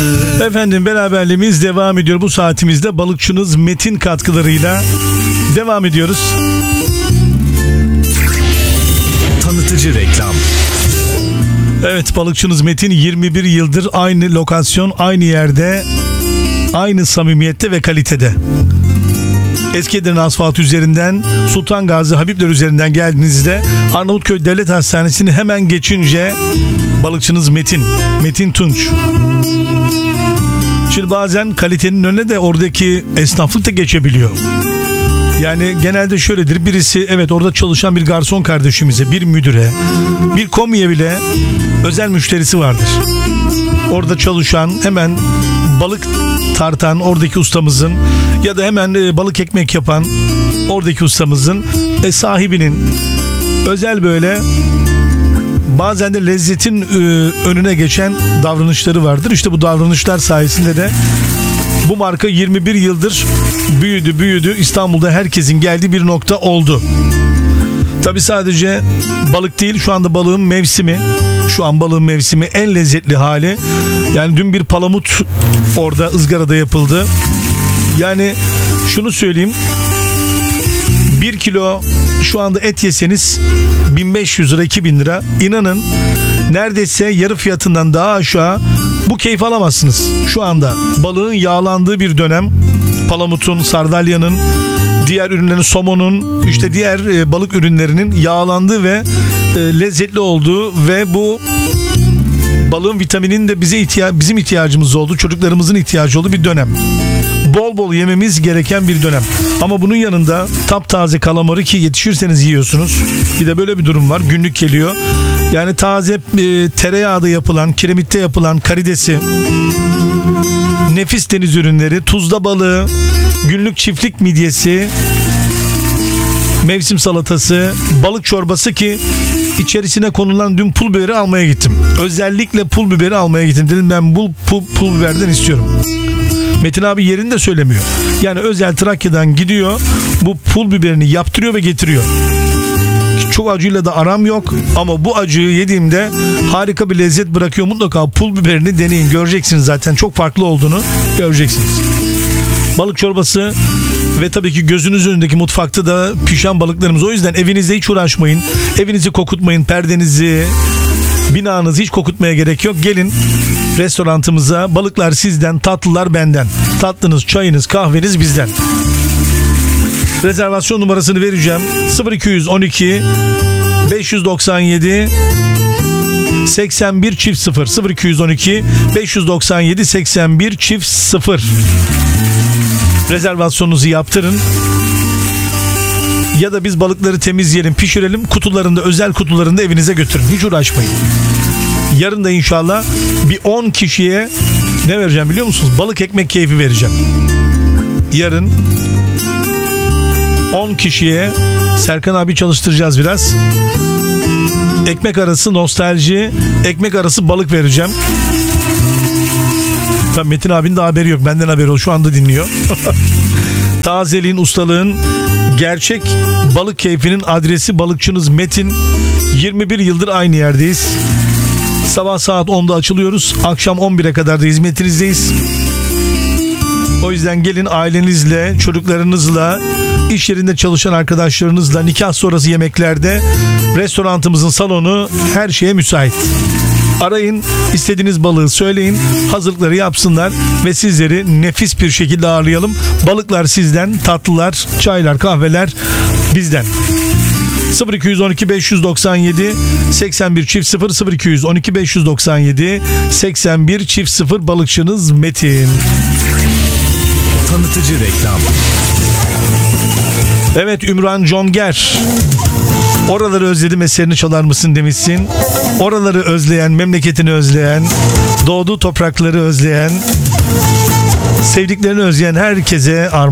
Efendim beraberliğimiz devam ediyor. Bu saatimizde balıkçınız Metin katkılarıyla devam ediyoruz. Tanıtıcı reklam. Evet, balıkçınız Metin 21 yıldır aynı lokasyon, aynı yerde, aynı samimiyette ve kalitede. Eskiyedir'in asfaltı üzerinden Sultan Gazi Habibler üzerinden geldiğinizde Arnavutköy Devlet Hastanesi'ni hemen geçince balıkçınız Metin Tunç. Şimdi bazen kalitenin önüne de oradaki esnaflık da geçebiliyor. Yani genelde şöyledir, birisi evet orada çalışan bir garson kardeşimize, bir müdüre, bir komiye bile özel müşterisi vardır. Orada çalışan, hemen balık tartan oradaki ustamızın ya da hemen balık ekmek yapan oradaki ustamızın sahibinin özel böyle bazen de lezzetin önüne geçen davranışları vardır. İşte bu davranışlar sayesinde de bu marka 21 yıldır büyüdü. İstanbul'da herkesin geldiği bir nokta oldu. Tabii sadece balık değil, şu anda balığın mevsimi. Şu an balığın mevsimi, en lezzetli hali. Yani dün bir palamut orada ızgarada yapıldı. Yani şunu söyleyeyim. 1 kilo şu anda et yeseniz 1500 lira, 2000 lira. İnanın neredeyse yarı fiyatından daha aşağı bu keyif alamazsınız. Şu anda balığın yağlandığı bir dönem. Palamutun, sardalyanın, diğer ürünlerin, somonun, işte diğer balık ürünlerinin yağlandığı ve lezzetli olduğu ve bu balığın vitaminin de bizim ihtiyacımız olduğu, çocuklarımızın ihtiyacı olduğu bir dönem. Bol bol yememiz gereken bir dönem. Ama bunun yanında taptaze kalamarı, ki yetişirseniz yiyorsunuz. Bir de böyle bir durum var. Günlük geliyor. Yani taze tereyağda yapılan, kiremitte yapılan karidesi, nefis deniz ürünleri, tuzla balığı, günlük çiftlik midyesi, mevsim salatası, balık çorbası, ki içerisine konulan dün pul biberi almaya gittim. Özellikle pul biberi almaya gittim. Dedim ben bu pul biberden istiyorum. Metin abi yerini de söylemiyor. Yani özel Trakya'dan gidiyor, bu pul biberini yaptırıyor ve getiriyor. Çok acıyla da aram yok ama bu acıyı yediğimde harika bir lezzet bırakıyor. Mutlaka pul biberini deneyin, göreceksiniz, zaten çok farklı olduğunu göreceksiniz. Balık çorbası ve tabii ki gözünüz önündeki mutfakta da pişen balıklarımız. O yüzden evinizde hiç uğraşmayın. Evinizi kokutmayın, perdenizi, binanızı hiç kokutmaya gerek yok. Gelin restorantımıza, balıklar sizden, tatlılar benden. Tatlınız, çayınız, kahveniz bizden. Rezervasyon numarasını vereceğim. 0212 597 81 çift 0 0212 597 81 çift 0. Rezervasyonunuzu yaptırın. Ya da biz balıkları temizleyelim, pişirelim, kutularında, özel kutularında evinize götürün. Hiç uğraşmayın. Yarın da inşallah bir 10 kişiye ne vereceğim biliyor musunuz? Balık ekmek keyfi vereceğim. Yarın 10 kişiye Serkan abi çalıştıracağız biraz. Ekmek arası nostalji, ekmek arası balık vereceğim. Tabii Metin abinin de haberi yok. Benden haberi o. Şu anda dinliyor. Tazeliğin, ustalığın, gerçek balık keyfinin adresi balıkçınız Metin. 21 yıldır aynı yerdeyiz. Sabah saat 10'da açılıyoruz. Akşam 11'e kadar da hizmetinizdeyiz. O yüzden gelin ailenizle, çocuklarınızla, iş yerinde çalışan arkadaşlarınızla, nikah sonrası yemeklerde restoranımızın salonu her şeye müsait. Arayın, istediğiniz balığı söyleyin, hazırlıkları yapsınlar ve sizleri nefis bir şekilde ağırlayalım. Balıklar sizden, tatlılar, çaylar, kahveler bizden. 0212 597 81 çift 0 0212 597 81 çift 0 balıkçınız Metin. Tanıtıcı reklam. Evet, Ümran Conger. Oraları özledim eserini çalar mısın demişsin. Oraları özleyen, memleketini özleyen, doğduğu toprakları özleyen, sevdiklerini özleyen herkese armağan.